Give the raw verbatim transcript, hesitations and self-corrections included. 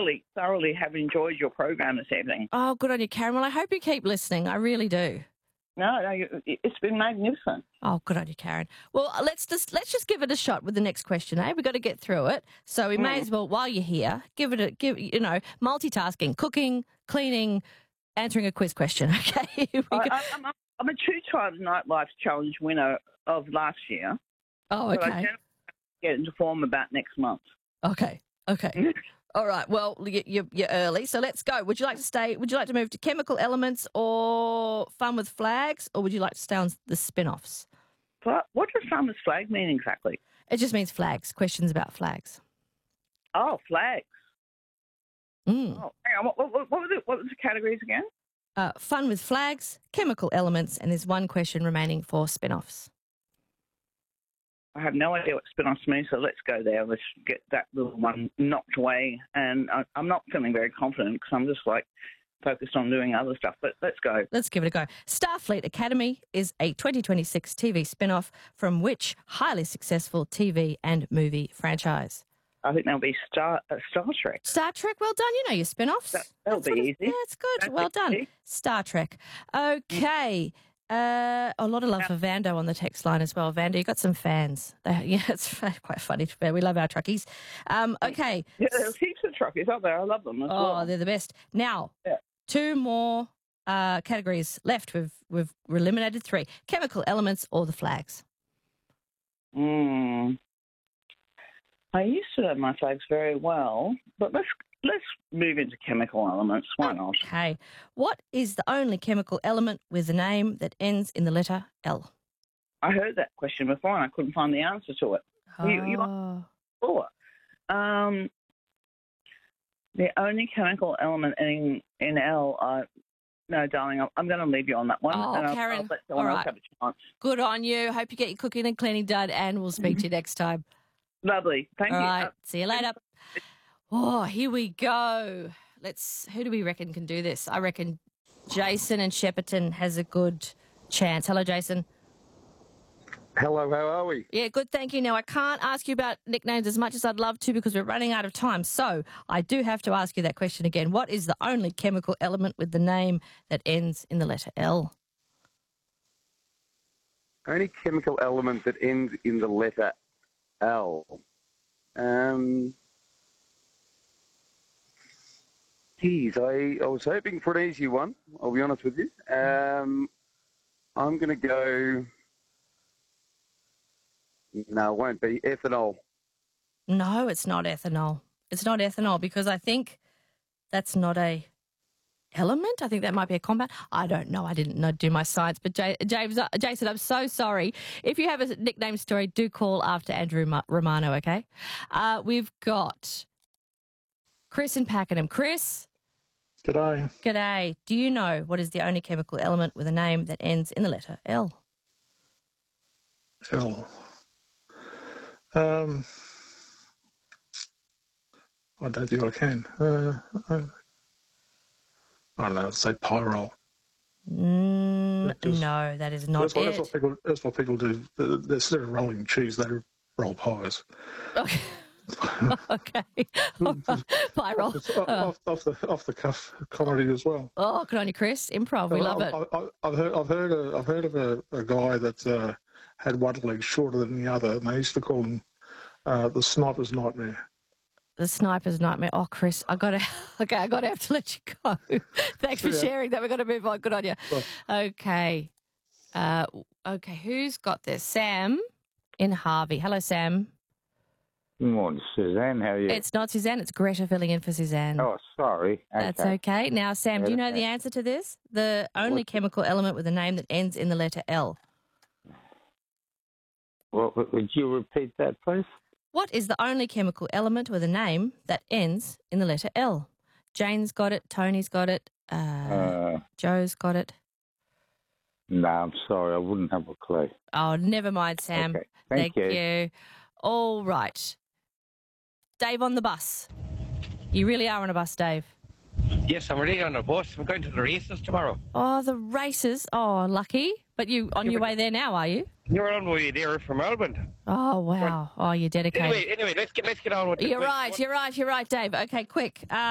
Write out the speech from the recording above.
thoroughly, thoroughly have enjoyed your program this evening. Oh, good on you, Karen. Well, I hope you keep listening. I really do. No, no, you- it's been magnificent. Oh, good on you, Karen. Well, let's just let's just give it a shot with the next question, eh? We've got to get through it. So we may Mm. as well, while you're here, give it a give you know, multitasking, cooking, cleaning, answering a quiz question. Okay. Here we I, go. I, I'm, a, I'm a two-time Nightlife Challenge winner of last year. Oh, But I okay. generally get into form about next month. Okay. Okay. All right. Well, you- you- you're early, so let's go. Would you like to stay? Would you like to move to chemical elements or fun with flags, or would you like to stay on the spin-offs? But what does farmer's flag mean exactly? It just means flags. Questions about flags. Oh, flags. Mm. Oh, hang on. What, what, what, was it, what was the categories again? Uh, fun with flags, chemical elements, and there's one question remaining for spin-offs. I have no idea what spin-offs mean, so let's go there. Let's get that little one knocked away. And I, I'm not feeling very confident because I'm just like focused on doing other stuff. But let's go. Let's give it a go. Starfleet Academy is a twenty twenty-six T V spin-off from which highly successful T V and movie franchise? I think that'll be Star uh, Star Trek. Star Trek, well done. You know your spin-offs. That- that'll That's be what it- easy. Yeah, it's good. That's well done. easy. Star Trek. Okay. Uh, a lot of love for Vando on the text line as well. Vando, you got some fans. They, yeah, it's quite funny. To be. We love our truckies. Um, okay. Yeah, there's heaps of truckies out there. I love them as Oh, well. they're the best. Now, Yeah. two more uh, categories left. We've we've eliminated three: chemical elements or the flags. Mm. I used to know my flags very well, but let's let's move into chemical elements. Why not? Okay. What is the only chemical element with a name that ends in the letter L? I heard that question before and I couldn't find the answer to it. You- you- Oh. Before. Um, the only chemical element in in L. Uh, no, darling, I'm, I'm going to leave you on that one. Oh, and I'll, Karen, I'll let someone all else right. have a chance. Good on you. Hope you get your cooking and cleaning done, and we'll speak to you next time. Lovely. Thank All you. right. Uh, See you later. Oh, here we go. Let's. Who do we reckon can do this? I reckon Jason and Shepparton has a good chance. Hello, Jason. Hello, how are we? Yeah, good. Thank you. Now, I can't ask you about nicknames as much as I'd love to because we're running out of time. So I do have to ask you that question again. What is the only chemical element with the name that ends in the letter L? Only chemical element that ends in the letter L. Um, geez, I, I was hoping for an easy one, I'll be honest with you. Um, I'm going to go... No, it won't be. Ethanol. No, it's not ethanol. It's not ethanol because I think that's not a element. I think that might be a compound. I don't know. I didn't know, do my science. But J- James, uh, Jason, I'm so sorry. If you have a nickname story, do call after Andrew Ma- Romano, okay? Uh, we've got Chris in Pakenham. Chris, G'day. g'day. Do you know what is the only chemical element with a name that ends in the letter L? L. Um, I don't think I can. Uh, I, I don't know. I'd say pyrrole. Mm, That just- no, that is not That's what, it. that's what people. That's what people do. They're- Instead of rolling cheese, they roll pies. Okay. Okay. All right. Pyrrole. It's off, Oh. off, off the off the cuff comedy as well. Oh, good on you, Chris. Improv. We love it. I, I, I've heard. I've heard. A, I've heard of a, a guy that uh, had one leg shorter than the other, and they used to call him uh, the sniper's nightmare. The sniper's nightmare. Oh, Chris, I got to. Okay, I got to have to let you go. Thanks for Yeah. sharing that. We've got to move on. Good on you. Okay. Uh, okay. Who's got this? Sam in Harvey. Hello, Sam. Good morning, Suzanne. How are you? It's not Suzanne. It's Greta filling in for Suzanne. Oh, sorry. Okay. That's okay. Now, Sam, do you know Okay. the answer to this? The only What? chemical element with a name that ends in the letter L. Well, would you repeat that, please? What is the only chemical element with a name that ends in the letter L? Jane's got it. Tony's got it. Uh, Uh, Joe's got it. no, I'm sorry. I wouldn't have a clue. Oh, never mind, Sam. Okay. Thank, you. you. All right. Dave on the bus. You really are on a bus, Dave. Yes, I'm already on a bus. I'm going to the races tomorrow. Oh, the races. Oh, lucky. But you on Yeah, your but- way there now, are you? You're on my way there from Melbourne. Oh, wow. Oh, you're dedicated. Anyway, anyway, let's get let's get on with the You're quiz. right. You're right. You're right, Dave. Okay, quick. Uh,